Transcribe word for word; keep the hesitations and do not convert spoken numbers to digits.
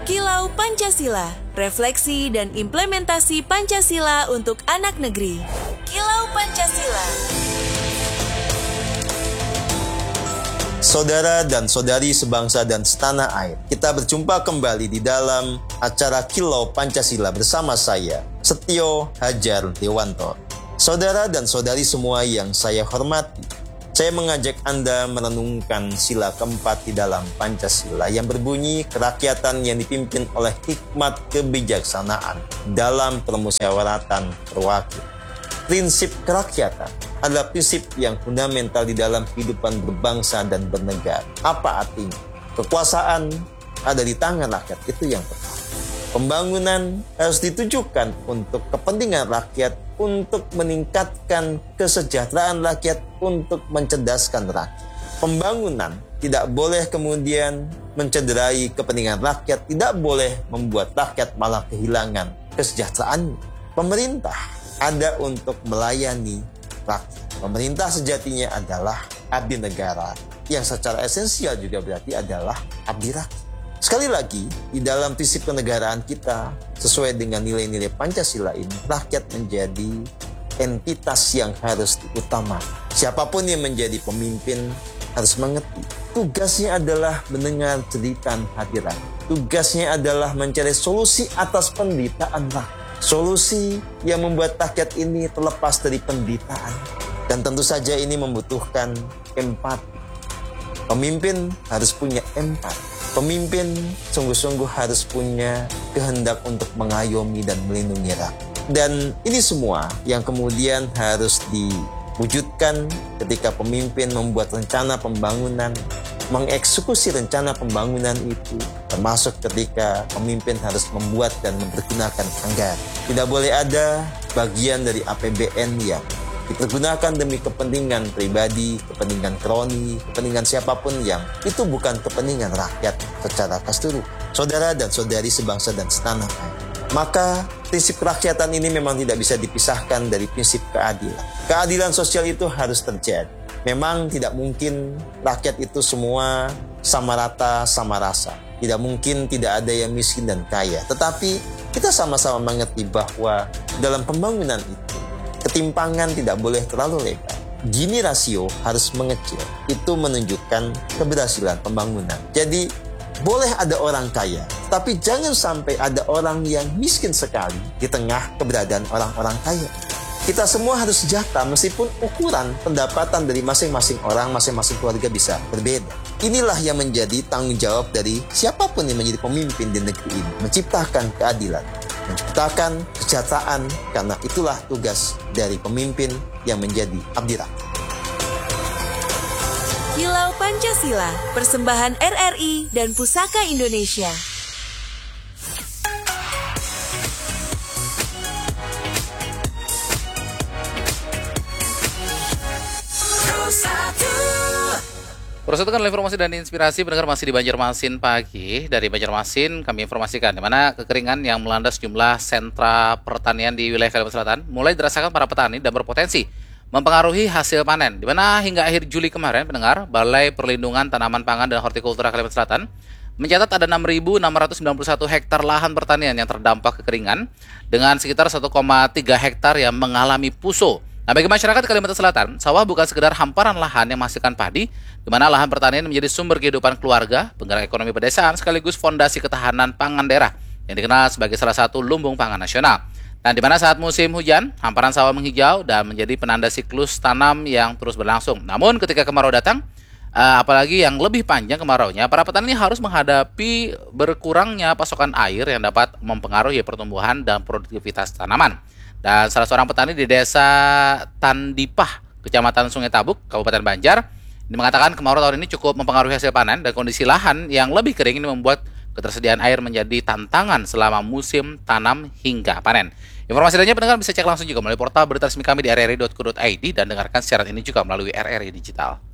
Kilau Pancasila, refleksi dan implementasi Pancasila untuk anak negeri. Kilau Pancasila. Saudara dan saudari sebangsa dan setanah air, kita berjumpa kembali di dalam acara Kilau Pancasila bersama saya, Setio Hajar Dewanto. Saudara dan saudari semua yang saya hormati, saya mengajak Anda merenungkan sila keempat di dalam Pancasila yang berbunyi kerakyatan yang dipimpin oleh hikmat kebijaksanaan dalam permusyawaratan terwakil. Prinsip kerakyatan adalah prinsip yang fundamental di dalam kehidupan berbangsa dan bernegara. Apa artinya? Kekuasaan ada di tangan rakyat, itu yang pertama. Pembangunan harus ditujukan untuk kepentingan rakyat, untuk meningkatkan kesejahteraan rakyat, untuk mencerdaskan rakyat. Pembangunan tidak boleh kemudian mencederai kepentingan rakyat, tidak boleh membuat rakyat malah kehilangan kesejahteraan. Pemerintah ada untuk melayani rakyat. Pemerintah sejatinya adalah abdi negara, yang secara esensial juga berarti adalah abdi rakyat. Sekali lagi, di dalam prinsip kenegaraan kita, sesuai dengan nilai-nilai Pancasila ini, rakyat menjadi entitas yang harus diutamakan. Siapapun yang menjadi pemimpin harus mengerti. Tugasnya adalah mendengar jeritan hati rakyat. Tugasnya adalah mencari solusi atas penderitaan rakyat. Solusi yang membuat rakyat ini terlepas dari penderitaan. Dan tentu saja ini membutuhkan empati. Pemimpin harus punya empati. Pemimpin sungguh-sungguh harus punya kehendak untuk mengayomi dan melindungi rakyat. Dan ini semua yang kemudian harus diwujudkan ketika pemimpin membuat rencana pembangunan, mengeksekusi rencana pembangunan itu, termasuk ketika pemimpin harus membuat dan mempergunakan anggaran. Tidak boleh ada bagian dari A P B N yang dipergunakan demi kepentingan pribadi, kepentingan kroni, kepentingan siapapun yang itu bukan kepentingan rakyat secara keseluruhan. Saudara dan saudari sebangsa dan setanah air. Maka prinsip kerakyatan ini memang tidak bisa dipisahkan dari prinsip keadilan. Keadilan sosial itu harus terjadi. Memang tidak mungkin rakyat itu semua sama rata, sama rasa. Tidak mungkin tidak ada yang miskin dan kaya. Tetapi kita sama-sama mengerti bahwa dalam pembangunan itu, ketimpangan tidak boleh terlalu lebar. Gini rasio harus mengecil. Itu menunjukkan keberhasilan pembangunan. Jadi, boleh ada orang kaya, tapi jangan sampai ada orang yang miskin sekali di tengah keberadaan orang-orang kaya. Kita semua harus sejahtera meskipun ukuran pendapatan dari masing-masing orang, masing-masing keluarga bisa berbeda. Inilah yang menjadi tanggung jawab dari siapapun yang menjadi pemimpin di negeri ini. Menciptakan keadilan, menciptakan kesejahteraan, karena itulah tugas dari pemimpin yang menjadi abdi rakyat. Kilau Pancasila, persembahan R R I dan Pusaka Indonesia. Persatukan informasi dan inspirasi pendengar masih di Banjarmasin pagi. Dari Banjarmasin kami informasikan di mana kekeringan yang melanda sejumlah sentra pertanian di wilayah Kalimantan Selatan mulai dirasakan para petani dan berpotensi mempengaruhi hasil panen. Di mana hingga akhir Juli kemarin pendengar, Balai Perlindungan Tanaman Pangan dan Hortikultura Kalimantan Selatan mencatat ada enam ribu enam ratus sembilan puluh satu hektar lahan pertanian yang terdampak kekeringan dengan sekitar satu koma tiga hektar yang mengalami puso. Nah, bagi masyarakat Kalimantan Selatan, sawah bukan sekedar hamparan lahan yang menghasilkan padi, di mana lahan pertanian menjadi sumber kehidupan keluarga, penggerak ekonomi pedesaan, sekaligus fondasi ketahanan pangan daerah yang dikenal sebagai salah satu lumbung pangan nasional. Nah, di mana saat musim hujan, hamparan sawah menghijau dan menjadi penanda siklus tanam yang terus berlangsung. Namun, ketika kemarau datang, uh, apalagi yang lebih panjang kemaraunya, para petani harus menghadapi berkurangnya pasokan air yang dapat mempengaruhi pertumbuhan dan produktivitas tanaman. Dan salah seorang petani di desa Tandipah, Kecamatan Sungai Tabuk, Kabupaten Banjar, ini mengatakan kemarau tahun ini cukup mempengaruhi hasil panen dan kondisi lahan yang lebih kering ini membuat ketersediaan air menjadi tantangan selama musim tanam hingga panen. Informasi lainnya pendengar bisa cek langsung juga melalui portal berita resmi kami di r r i dot co dot i d dan dengarkan siaran ini juga melalui R R I Digital.